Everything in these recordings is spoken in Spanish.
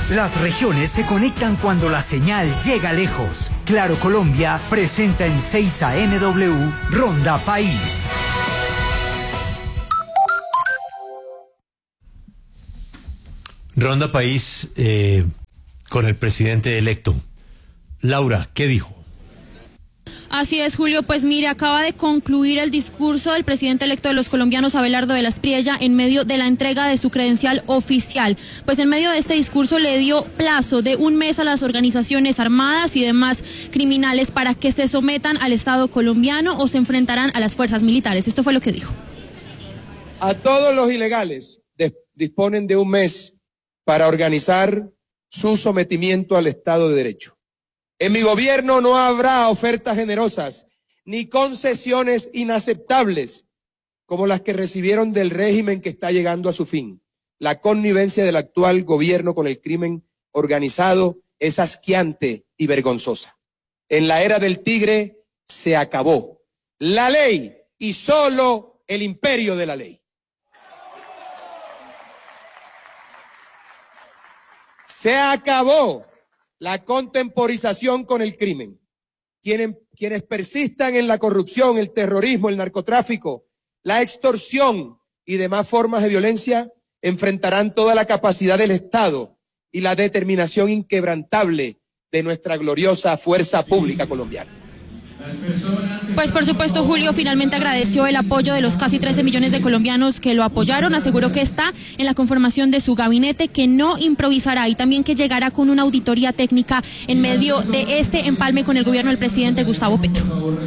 Las regiones se conectan cuando la señal llega lejos. Claro Colombia presenta en 6 AM Ronda País. Ronda País con el presidente electo. Laura, ¿qué dijo? Así es, Julio, pues mire, acaba de concluir el discurso del presidente electo de los colombianos, Abelardo de la Espriella, en medio de la entrega de su credencial oficial. Pues en medio de este discurso le dio plazo de 1 mes a las organizaciones armadas y demás criminales para que se sometan al Estado colombiano o se enfrentarán a las fuerzas militares. Esto fue lo que dijo. A todos los ilegales disponen de 1 mes para organizar su sometimiento al Estado de Derecho. En mi gobierno no habrá ofertas generosas ni concesiones inaceptables como las que recibieron del régimen que está llegando a su fin. La connivencia del actual gobierno con el crimen organizado es asqueante y vergonzosa. En la era del tigre se acabó la ley y solo el imperio de la ley. Se acabó la contemporización con el crimen. Quienes persistan en la corrupción, el terrorismo, el narcotráfico, la extorsión y demás formas de violencia enfrentarán toda la capacidad del Estado y la determinación inquebrantable de nuestra gloriosa fuerza pública colombiana. Pues por supuesto, Julio finalmente agradeció el apoyo de los casi 13 millones de colombianos que lo apoyaron, aseguró que está en la conformación de su gabinete, que no improvisará y también que llegará con una auditoría técnica en medio de este empalme con el gobierno del presidente Gustavo Petro.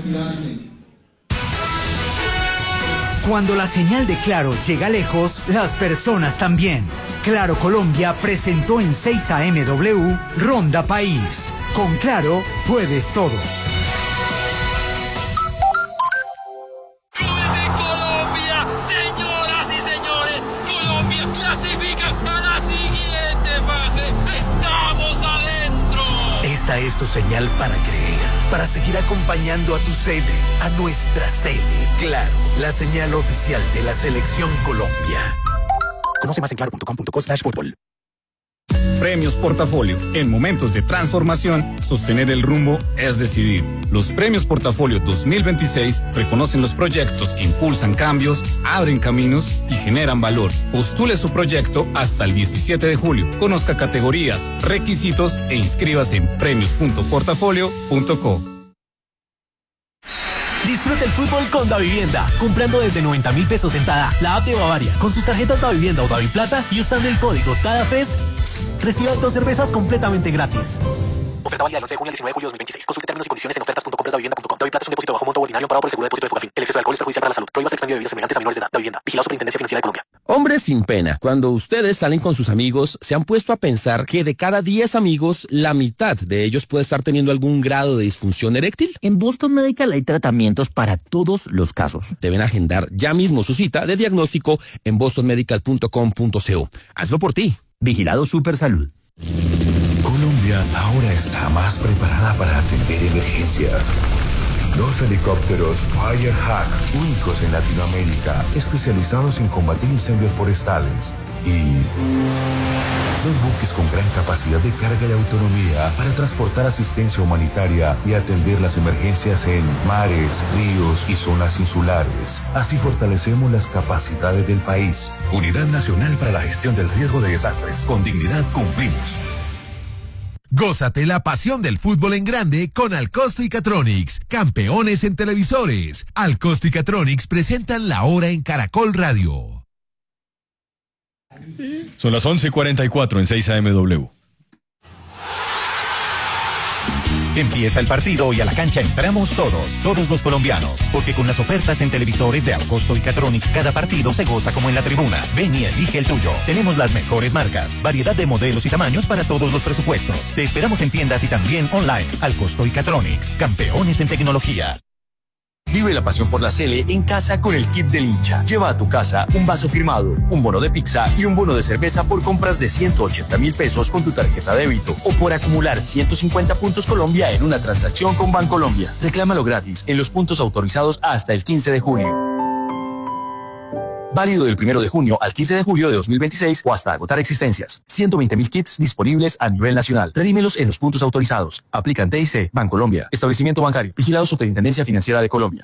Cuando la señal de Claro llega lejos, las personas también. Claro Colombia presentó en 6 AM Ronda País. Con Claro puedes todo. Esta es tu señal para creer, para seguir acompañando a tu Cele, a nuestra Cele. Claro, la señal oficial de la Selección Colombia. Conoce más en claro.com.co/fútbol. Premios Portafolio. En momentos de transformación, sostener el rumbo es decidir. Los Premios Portafolio 2026 reconocen los proyectos que impulsan cambios, abren caminos y generan valor. Postule su proyecto hasta el 17 de julio. Conozca categorías, requisitos e inscríbase en premios.portafolio.co. Disfruta el fútbol con Davivienda, comprando desde 90.000 pesos en Tada, la app de Bavaria, con sus tarjetas Davivienda o Daviplata y usando el código TADAFEST, reciba 2 cervezas completamente gratis. Oferta válida del 11 de junio al 19 de julio de 2026. Consulte términos y condiciones en ofertas.compradadavivienda.com. Daviplata es un depósito bajo monto ordinario amparado por el seguro de depósito de Fogafín. El exceso de alcohol es perjudicial para la salud. Prohíbas el expendio de bebidas semejantes a menores de edad. Davivienda. Vigilado Superintendencia Financiera de Colombia. Hombres sin pena. Cuando ustedes salen con sus amigos, ¿se han puesto a pensar que de cada 10 amigos, la mitad de ellos puede estar teniendo algún grado de disfunción eréctil? En Boston Medical hay tratamientos para todos los casos. Deben agendar ya mismo su cita de diagnóstico en bostonmedical.com.co. Hazlo por ti. Vigilado Supersalud. Colombia ahora está más preparada para atender emergencias. 2 helicópteros Firehawk, únicos en Latinoamérica, especializados en combatir incendios forestales. Y 2 buques con gran capacidad de carga y autonomía para transportar asistencia humanitaria y atender las emergencias en mares, ríos y zonas insulares. Así fortalecemos las capacidades del país. Unidad Nacional para la Gestión del Riesgo de Desastres. Con dignidad cumplimos. Gózate la pasión del fútbol en grande con Alcosto y Catronics, campeones en televisores. Alcosto y Catronics presentan La Hora en Caracol Radio. Son las 11:44 en 6 AM. Empieza el partido y a la cancha entramos todos los colombianos, porque con las ofertas en televisores de Alcosto y Catronics cada partido se goza como en la tribuna. Ven y elige el tuyo. Tenemos las mejores marcas, variedad de modelos y tamaños para todos los presupuestos. Te esperamos en tiendas y también online. Alcosto y Catronics, campeones en tecnología. Vive la pasión por la Cele en casa con el kit del hincha. Lleva a tu casa un vaso firmado, un bono de pizza y un bono de cerveza por compras de 180.000 pesos con tu tarjeta débito o por acumular 150 puntos Colombia en una transacción con Bancolombia. Reclámalo gratis en los puntos autorizados hasta el 15 de julio. Válido del 1 de junio al 15 de julio de 2026 o hasta agotar existencias. 120.000 kits disponibles a nivel nacional. Redímelos en los puntos autorizados. Aplican TIC, Bancolombia. Establecimiento bancario. Vigilado Superintendencia Financiera de Colombia.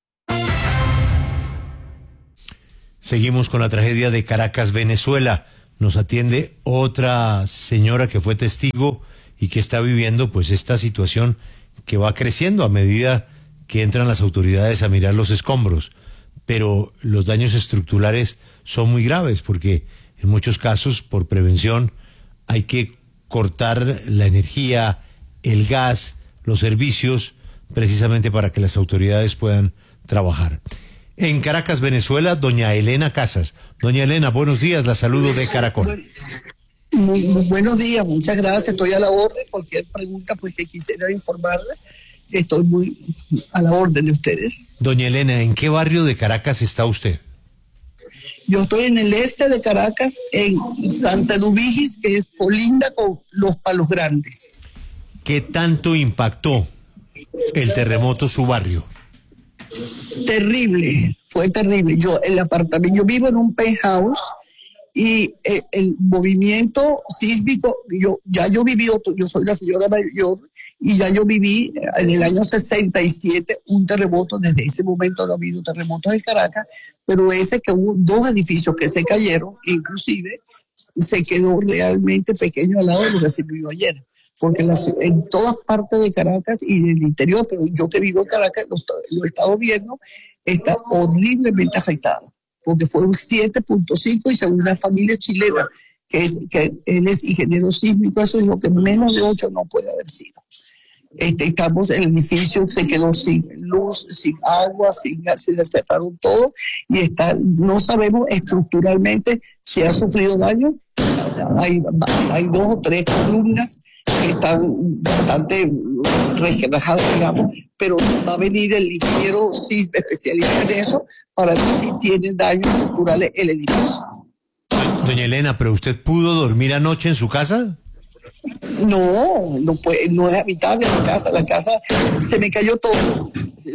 Seguimos con la tragedia de Caracas, Venezuela. Nos atiende otra señora que fue testigo y que está viviendo pues esta situación que va creciendo a medida que entran las autoridades a mirar los escombros. Pero los daños estructurales son muy graves porque en muchos casos, por prevención, hay que cortar la energía, el gas, los servicios, precisamente para que las autoridades puedan trabajar. En Caracas, Venezuela, doña Elena Casas. Doña Elena, buenos días, la saludo de Caracol. Muy buenos días, muchas gracias, estoy a la orden. Cualquier pregunta pues que quisiera informarle, estoy muy a la orden de ustedes. Doña Elena, ¿en qué barrio de Caracas está usted? Yo estoy en el este de Caracas, en Santa Eduvigis, que es colinda con Los Palos Grandes. ¿Qué tanto impactó el terremoto su barrio? Terrible, fue terrible. Yo vivo en un penthouse y el movimiento sísmico, yo soy la señora mayor y ya yo viví en el año 67 un terremoto. Desde ese momento no ha habido terremotos en Caracas, pero ese que hubo 2 edificios que se cayeron, inclusive se quedó realmente pequeño al lado de lo que se vivió ayer. Porque en todas partes de Caracas y del interior, pero yo que vivo en Caracas, lo he estado viendo, está horriblemente afectado, porque fue un 7.5 y según una familia chilena, que él es ingeniero sísmico, eso dijo que menos de 8 no puede haber sido. Estamos en el edificio, se quedó sin luz, sin agua, sin gas, se cerraron todo y no sabemos estructuralmente si ha sufrido daño. Hay 2 o 3 columnas que están bastante resquebrajadas, digamos, pero va a venir el ingeniero especialista en eso para ver si tiene daños estructurales el edificio. Doña Elena, ¿pero usted pudo dormir anoche en su casa? No es habitable la casa se me cayó todo,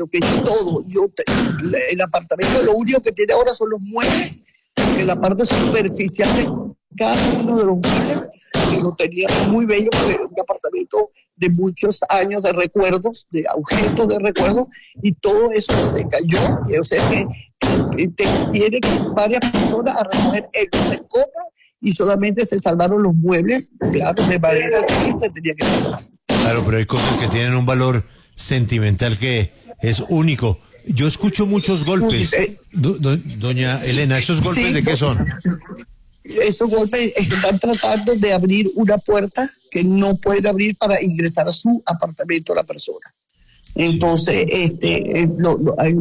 el apartamento lo único que tiene ahora son los muebles, que la parte superficial de cada uno de los muebles, que lo tenía muy bello, porque era un apartamento de muchos años de recuerdos, de objetos de recuerdos, y todo eso se cayó, o sea que tiene que varias personas a recoger los escombros y solamente se salvaron los muebles, claro, de madera, sí, se tenía que salvar. Claro, pero hay cosas que tienen un valor sentimental que es único. Yo escucho muchos golpes. Doña Elena, ¿esos golpes sí, de qué son? Estos golpes están tratando de abrir una puerta que no puede abrir para ingresar a su apartamento la persona. Entonces, hay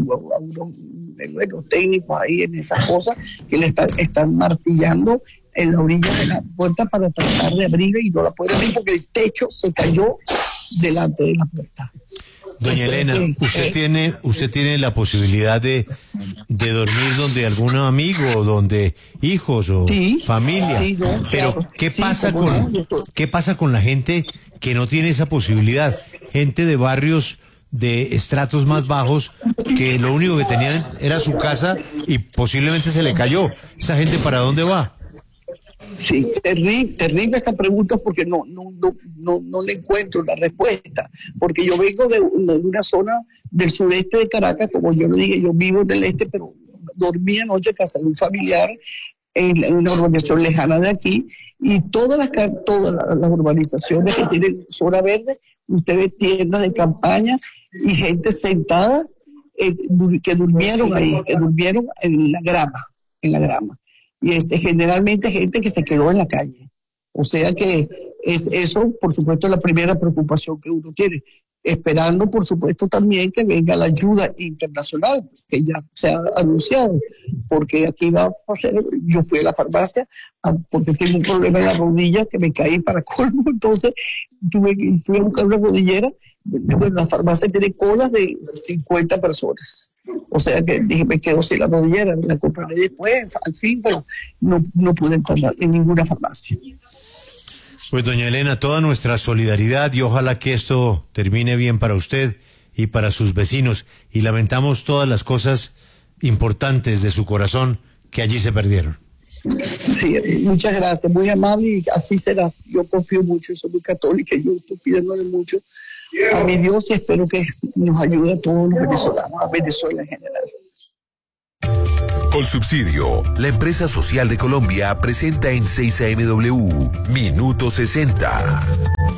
unos técnicos ahí en esas cosas que le están martillando en la orilla de la puerta para tratar de abrirla y no la puede abrir porque el techo se cayó delante de la puerta. Doña Elena, usted tiene la posibilidad de dormir donde algún amigo, donde hijos o familia. Sí, pero claro. ¿Qué pasa con la gente que no tiene esa posibilidad? Gente de barrios de estratos más bajos que lo único que tenían era su casa y posiblemente se le cayó. ¿Esa gente para dónde va? Sí, terrible esta pregunta porque no le encuentro la respuesta, porque yo vengo de una zona del sureste de Caracas, como yo le dije, yo vivo en el este, pero dormí anoche en casa de un familiar en una urbanización lejana de aquí, y todas las urbanizaciones que tienen zona verde, usted ve tiendas de campaña y gente sentada que durmieron ahí, que durmieron en la grama. Y generalmente gente que se quedó en la calle. O sea que es eso, por supuesto, la primera preocupación que uno tiene. Esperando, por supuesto, también que venga la ayuda internacional, que ya se ha anunciado, porque aquí va a ser, yo fui a la farmacia porque tengo un problema en la rodilla que me caí para colmo, entonces fui a buscar una rodillera. Bueno, la farmacia tiene colas de 50 personas. O sea que dije, me quedo sin la rodillera, la compraré después, al fin, pero no pude entrar en ninguna farmacia. Pues doña Elena, toda nuestra solidaridad y ojalá que esto termine bien para usted y para sus vecinos. Y lamentamos todas las cosas importantes de su corazón que allí se perdieron. Sí, muchas gracias, muy amable y así será. Yo confío mucho, soy muy católica y yo estoy pidiéndole mucho a mi Dios y espero que nos ayude a todos los venezolanos, a Venezuela en general. Colsubsidio, la empresa social de Colombia, presenta en 6 AMW Minuto 60.